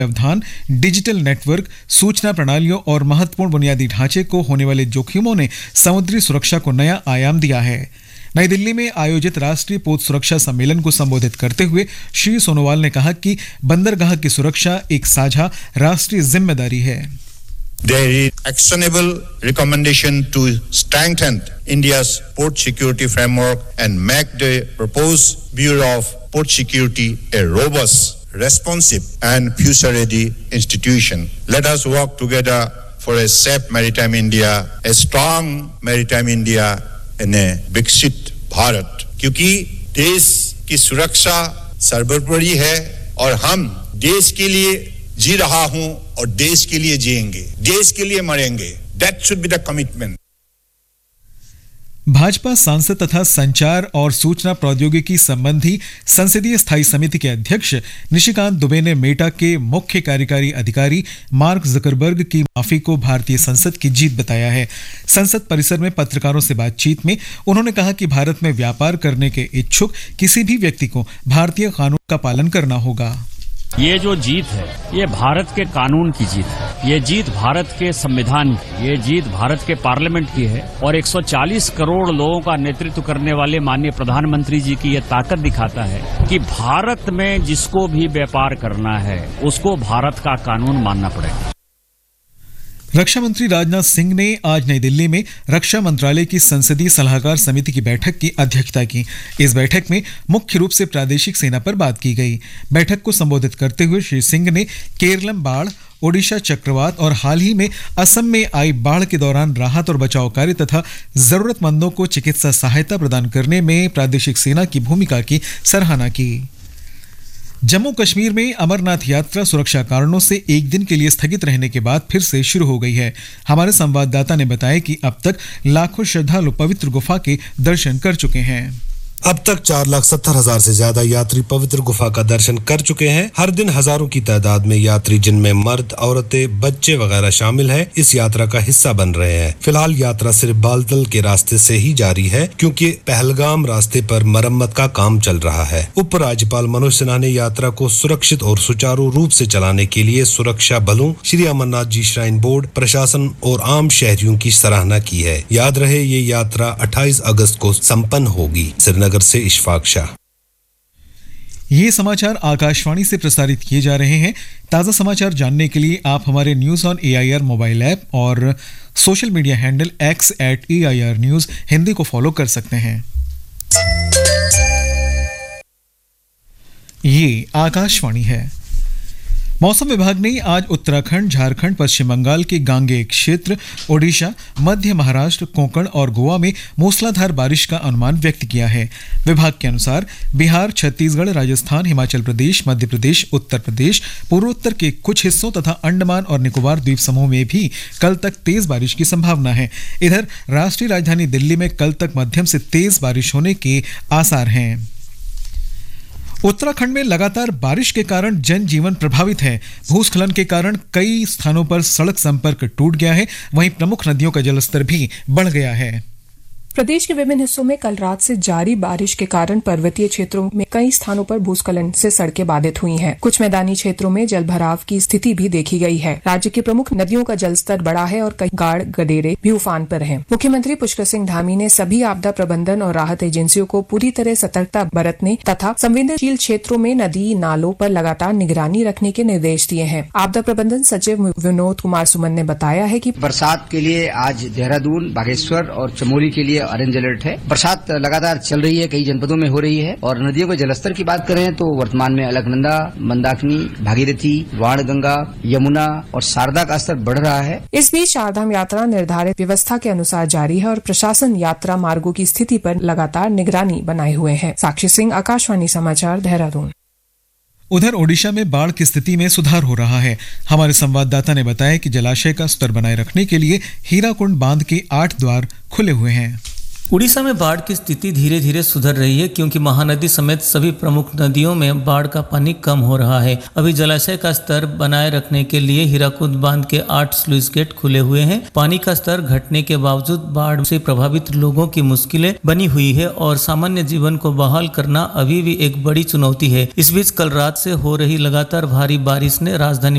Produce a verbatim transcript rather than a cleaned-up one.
व्यवधान, digital network, सूचना प्रणालियों और महत्वपूर्ण बुनियादी ढांचे को होने वाले जोखिमों ने समुद्री सुरक्षा को नया आयाम दिया है। नई दिल्ली में आयोजित राष्ट्रीय पोत सुरक्षा सम्मेलन को संबोधित करते हुए श्री सोनोवाल ने कहा कि बंदरगाह की सुरक्षा एक साझा राष्ट्रीय जिम्मेदारी है। There is actionable recommendation to strengthen India's port security framework and make the proposed Bureau of Port Security a robust, responsive and future-ready institution. Let us work together for a safe maritime India, a strong maritime India and a विकसित भारत। क्योंकि देश की सुरक्षा सर्वोपरि है और हम देश के लिए जी रहा हूं और देश के लिए जिएंगे, देश के लिए मरेंगे। That should be the commitment. Bhajpa सांसद तथा संचार और सूचना प्रौद्योगिकी संबंधी संसदीय स्थायी समिति के अध्यक्ष निशिकांत दुबे ने मेटा के मुख्य कार्यकारी अधिकारी मार्क जकरबर्ग की माफी को भारतीय संसद की जीत बताया है। संसद परिसर में पत्रकारों से बातचीत में उन्होंने कहा कि भारत में व्यापार करने के इच्छुक किसी भी व्यक्ति को भारतीय कानून का पालन करना होगा। ये जो जीत है ये भारत के कानून की जीत है, ये जीत भारत के संविधान की, ये जीत भारत के पार्लियामेंट की है और एक सौ चालीस करोड़ लोगों का नेतृत्व करने वाले माननीय प्रधानमंत्री जी की ये ताकत दिखाता है कि भारत में जिसको भी व्यापार करना है उसको भारत का कानून मानना पड़ेगा। रक्षा मंत्री राजनाथ सिंह ने आज नई दिल्ली में रक्षा मंत्रालय की संसदीय सलाहकार समिति की बैठक की अध्यक्षता की। इस बैठक में मुख्य रूप से प्रादेशिक सेना पर बात की गई। बैठक को संबोधित करते हुए श्री सिंह ने केरलम बाढ़, ओडिशा चक्रवात और हाल ही में असम में आई बाढ़ के दौरान राहत और बचाव कार्य तथा जरूरतमंदों को चिकित्सा सहायता प्रदान करने में प्रादेशिक सेना की भूमिका की सराहना की। जम्मू कश्मीर में अमरनाथ यात्रा सुरक्षा कारणों से एक दिन के लिए स्थगित रहने के बाद फिर से शुरू हो गई है। हमारे संवाददाता ने बताया कि अब तक लाखों श्रद्धालु पवित्र गुफा के दर्शन कर चुके हैं। अब तक चार लाख सत्तर हजार से ज्यादा यात्री पवित्र गुफा का दर्शन कर चुके हैं। हर दिन हजारों की तादाद में यात्री, जिनमें मर्द, औरतें, बच्चे वगैरह शामिल हैं, इस यात्रा का हिस्सा बन रहे हैं। फिलहाल यात्रा सिर्फ बालतल के रास्ते से ही जारी है क्योंकि पहलगाम रास्ते पर मरम्मत का काम चल रहा है। उपराज्यपाल मनोज सिन्हा ने यात्रा को सुरक्षित और सुचारू रूप से चलाने के लिए सुरक्षा बलों, श्री अमरनाथ जी श्राइन बोर्ड, प्रशासन और आम शहरियों की सराहना की है। याद रहे, ये यात्रा अट्ठाईस अगस्त को संपन्न होगी। श्रीनगर से इशफाक शाह। ये समाचार आकाशवाणी से प्रसारित किए जा रहे हैं। ताजा समाचार जानने के लिए आप हमारे news on AIR mobile app और social media handle x eight AIR news Hindi को फॉलो कर सकते हैं। ये आकाशवाणी है। मौसम विभाग ने आज उत्तराखंड, झारखंड, पश्चिम बंगाल के गांगेय क्षेत्र, ओडिशा, मध्य महाराष्ट्र, कोंकण और गोवा में मूसलाधार बारिश का अनुमान व्यक्त किया है। विभाग के अनुसार बिहार, छत्तीसगढ़, राजस्थान, हिमाचल प्रदेश, मध्य प्रदेश, उत्तर प्रदेश, पूर्वोत्तर के कुछ हिस्सों तथा अंडमान और निकोबार द्वीप समूह में भी कल तक तेज बारिश की संभावना है। इधर राष्ट्रीय राजधानी दिल्ली में कल तक मध्यम से तेज बारिश होने के आसार हैं। उत्तराखंड में लगातार बारिश के कारण जनजीवन प्रभावित है। भूस्खलन के कारण कई स्थानों पर सड़क संपर्क टूट गया है। वहीं प्रमुख नदियों का जलस्तर भी बढ़ गया है। प्रदेश के विभिन्न हिस्सों में कल रात से जारी बारिश के कारण पर्वतीय क्षेत्रों में कई स्थानों पर भूस्खलन से सड़कें बाधित हुई हैं। कुछ मैदानी क्षेत्रों में जलभराव की स्थिति भी देखी गई है। राज्य की प्रमुख नदियों का जलस्तर बढ़ा है और कई गाड़ गडेरे भी उफान पर हैं। मुख्यमंत्री पुष्कर सिंह धामी ने सभी आपदा प्रबंधन और राहत एजेंसियों को पूरी तरह सतर्कता बरतने तथा संवेदनशील क्षेत्रों में नदी नालों पर लगातार निगरानी रखने के निर्देश दिए हैं। आपदा प्रबंधन सचिव विनोद कुमार सुमन ने बताया है कि बरसात के लिए आज देहरादून, बागेश्वर और चमोली के लिए ऑरेंज अलर्ट है। बरसात लगातार चल रही है, कई जनपदों में हो रही है। और नदियों के जलस्तर की बात करें तो वर्तमान में अलकनंदा, मंदाकिनी, भागीरथी, बाणगंगा, यमुना और शारदा का स्तर बढ़ रहा है। इस बीच चारधाम यात्रा निर्धारित व्यवस्था के अनुसार जारी है और प्रशासन यात्रा मार्गों की स्थिति पर लगातार निगरानी बनाए हुए है। साक्षी सिंह, आकाशवाणी समाचार, देहरादून। उधर ओडिशा में बाढ़ की स्थिति में सुधार हो रहा है। हमारे संवाददाता ने बताया कि जलाशय का स्तर बनाए रखने के लिए हीराकुंड बांध के आठ द्वार खुले हुए हैं। उड़ीसा में बाढ़ की स्थिति धीरे धीरे सुधर रही है क्योंकि महानदी समेत सभी प्रमुख नदियों में बाढ़ का पानी कम हो रहा है। अभी जलाशय का स्तर बनाए रखने के लिए हीराकुद बांध के आठ स्लुइस गेट खुले हुए हैं। पानी का स्तर घटने के बावजूद बाढ़ से प्रभावित लोगों की मुश्किलें बनी हुई है और सामान्य जीवन को बहाल करना अभी भी एक बड़ी चुनौती है। इस बीच कल रात से हो रही लगातार भारी बारिश ने राजधानी